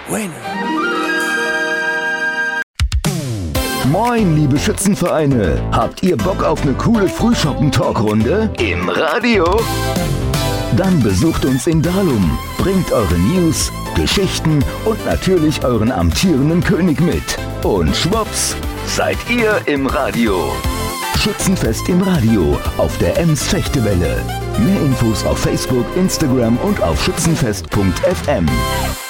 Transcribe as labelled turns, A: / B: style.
A: Bueno.
B: Moin, liebe Schützenvereine. Habt ihr Bock auf eine coole Frühschoppen-Talkrunde im Radio? Dann besucht uns in Dalum, bringt eure News, Geschichten und natürlich euren amtierenden König mit. Und schwupps, seid ihr im Radio. Schützenfest im Radio auf der Ems Fechtewelle. Mehr Infos auf Facebook, Instagram und auf schützenfest.fm.